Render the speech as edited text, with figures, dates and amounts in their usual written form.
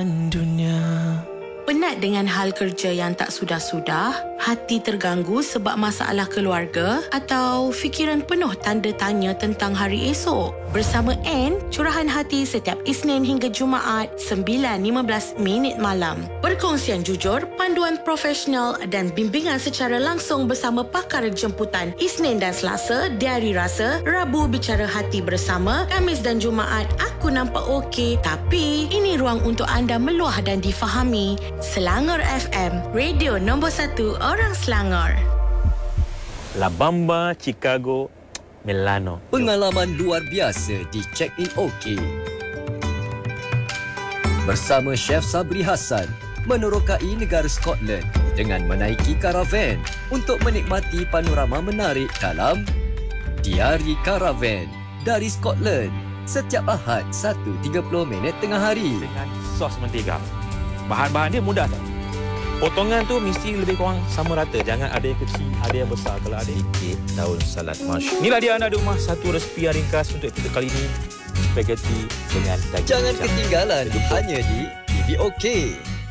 keindahan dunia. Penat dengan hal kerja yang tak sudah-sudah? Hati terganggu sebab masalah keluarga? Atau fikiran penuh tanda tanya tentang hari esok? Bersama Anne, curahan hati setiap Isnin hingga Jumaat 9.15 malam. Perkongsian jujur, panduan profesional dan bimbingan secara langsung bersama pakar jemputan Isnin dan Selasa, Diari Rasa, Rabu Bicara Hati bersama, Khamis dan Jumaat Aku Nampak Okey. Tapi ini ruang untuk anda meluah dan difahami. Selangor FM, radio nombor 1 orang Selangor. La Bamba Chicago Milano. Pengalaman luar biasa di Check-in OK. Bersama Chef Sabri Hassan menerokai negara Scotland dengan menaiki karavan untuk menikmati panorama menarik dalam Diari Karavan dari Scotland setiap Ahad 1.30 tengah hari. Dengan sos mentega. Bahan-bahan dia mudah tak? Potongan tu mesti lebih kurang sama rata. Jangan ada yang kecil, ada yang besar. Kalau ada sikit daun salad mash. Inilah dia anda di rumah, satu resepi yang ringkas untuk episode kali ini. Spaghetti dengan daging. Jangan ketinggalan hanya di TV OK.